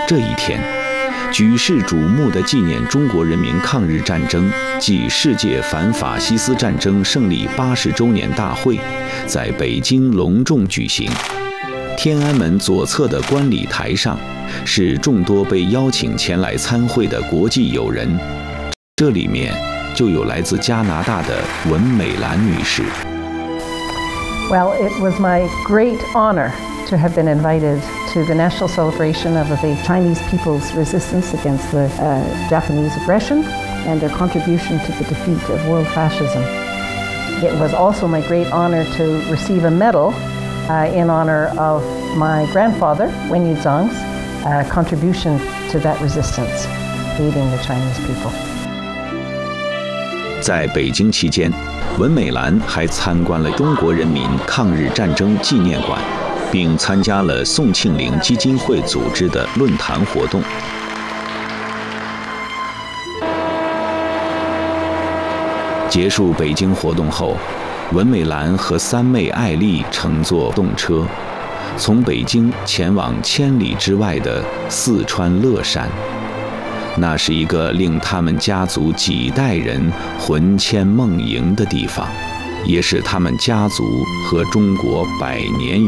这一天，举世瞩目的纪念中国人民抗日战争暨世界反法西斯战争胜利80周年大会在北京隆重举行。天安门左侧的观礼台上，是众多被邀请前来参会的国际友人，这里面就有来自加拿大的文美兰女士。 Well, it was my great honor to have been invited to the national celebration of the Chinese people's resistance against the Japanese aggression and their contribution to the defeat of world fascism. It was also my great honor to receive a medal in honor of my grandfather, Wen Yuzhang's contribution to that resistance, aiding the Chinese people. 在北京期间，文美兰还参观了中国人民抗日战争纪念馆，并参加了宋庆龄基金会组织的论坛活动。结束北京活动后，文美兰和三妹艾丽乘坐动车，从北京前往千里之外的四川乐山。那是一个令他们家族几代人魂牵梦萦的地方，也是他们家族和中国100年